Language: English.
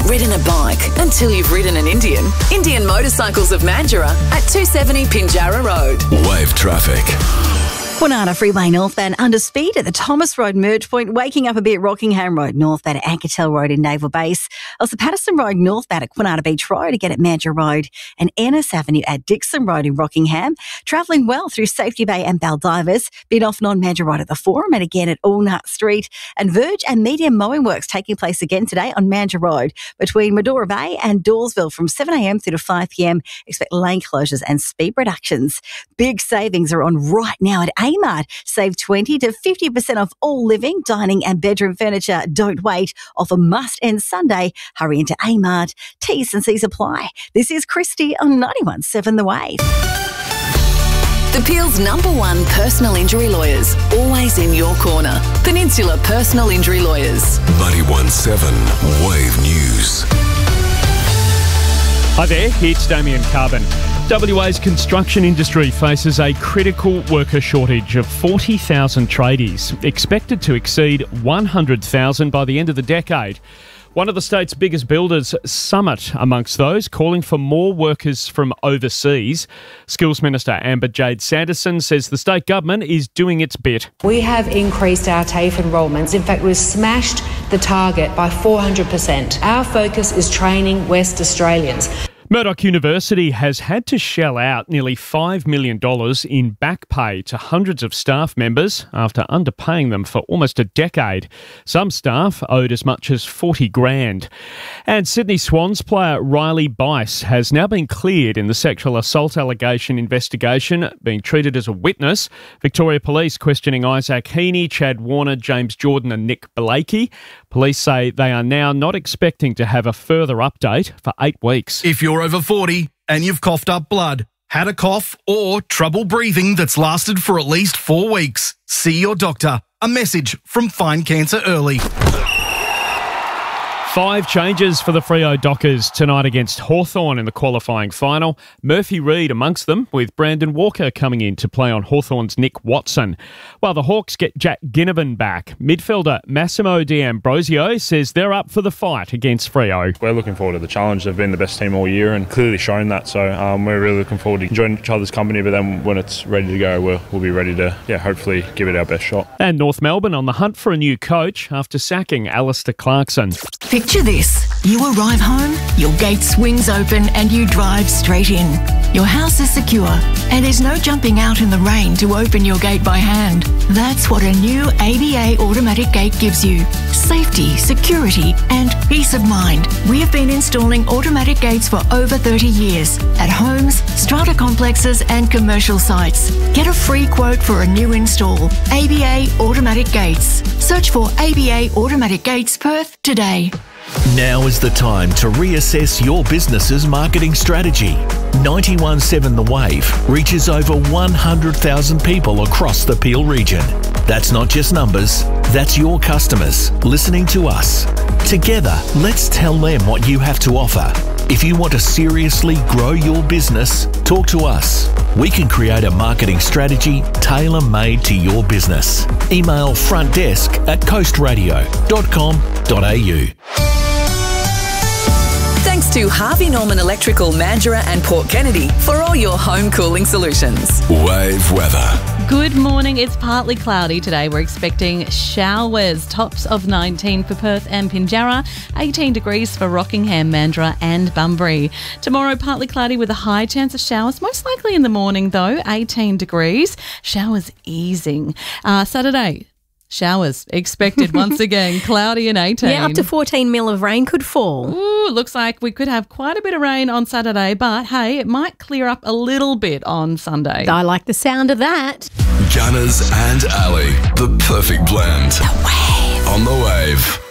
ridden a bike until you've ridden an Indian. Indian Motorcycles of Mandurah at 270 Pinjarra Road. Wave traffic. Kwinana Freeway northbound under speed at the Thomas Road merge point, waking up a bit Rockingham Road northbound at Ankertel Road in Naval Base. Also Patterson Road northbound at Kwinana Beach Road again at Mandurah Road, and Ennis Avenue at Dixon Road in Rockingham. Travelling well through Safety Bay and Baldivers, bit off non-Mandurah Road at the Forum and again at Allnut Street. And verge and medium mowing works taking place again today on Mandurah Road between Medora Bay and Dawesville from 7am through to 5pm. Expect lane closures and speed reductions. Big savings are on right now at Amart. Save 20 to 50% off all living, dining and bedroom furniture. Don't wait. Offer must end Sunday. Hurry into Amart. T's and C's apply. This is Christy on 91.7 The Wave. The Peel's #1 personal injury lawyers, always in your corner. Peninsula Personal Injury Lawyers. 91.7 Wave News. Hi there, it's Damien Carbon. WA's construction industry faces a critical worker shortage of 40,000 tradies, expected to exceed 100,000 by the end of the decade. One of the state's biggest builders, Summit, amongst those, calling for more workers from overseas. Skills Minister Amber Jade Sanderson says the state government is doing its bit. We have increased our TAFE enrolments. In fact, we've smashed the target by 400%. Our focus is training West Australians. Murdoch University has had to shell out nearly $5 million in back pay to hundreds of staff members after underpaying them for almost a decade. Some staff owed as much as $40,000. And Sydney Swans player Riley Bice has now been cleared in the sexual assault allegation investigation, being treated as a witness. Victoria Police questioning Isaac Heaney, Chad Warner, James Jordan and Nick Blakey. Police say they are now not expecting to have a further update for 8 weeks. If you're over 40 and you've coughed up blood, had a cough or trouble breathing that's lasted for at least 4 weeks, see your doctor. A message from Find Cancer Early. 5 changes for the Freo Dockers tonight against Hawthorn in the qualifying final. Murphy Reid amongst them, with Brandon Walker coming in to play on Hawthorn's Nick Watson. While the Hawks get Jack Ginnivan back, midfielder Massimo D'Ambrosio says they're up for the fight against Freo. We're looking forward to the challenge. They've been the best team all year and clearly shown that. So we're really looking forward to enjoying each other's company, but then when it's ready to go, we'll be ready to, hopefully give it our best shot. And North Melbourne on the hunt for a new coach after sacking Alistair Clarkson. Picture this. You arrive home, your gate swings open and you drive straight in. Your house is secure and there's no jumping out in the rain to open your gate by hand. That's what a new ABA automatic gate gives you. Safety, security and peace of mind. We have been installing automatic gates for over 30 years at homes, strata complexes and commercial sites. Get a free quote for a new install. ABA Automatic Gates. Search for ABA Automatic Gates Perth today. Now is the time to reassess your business's marketing strategy. 91.7 The Wave reaches over 100,000 people across the Peel region. That's not just numbers, that's your customers listening to us. Together, let's tell them what you have to offer. If you want to seriously grow your business, talk to us. We can create a marketing strategy tailor-made to your business. Email frontdesk@coastradio.com.au. Thanks to Harvey Norman Electrical, Mandurah and Port Kennedy for all your home cooling solutions. Wave weather. Good morning. It's partly cloudy today. We're expecting showers. Tops of 19 for Perth and Pinjarra, 18 degrees for Rockingham, Mandurah and Bunbury. Tomorrow, partly cloudy with a high chance of showers, most likely in the morning though, 18 degrees. Showers easing. Saturday, showers expected once again, cloudy and 18. Yeah, up to 14 mil of rain could fall. Ooh, looks like we could have quite a bit of rain on Saturday, but hey, it might clear up a little bit on Sunday. I like the sound of that. Gunners and Ali, the perfect blend. The Wave. On The Wave.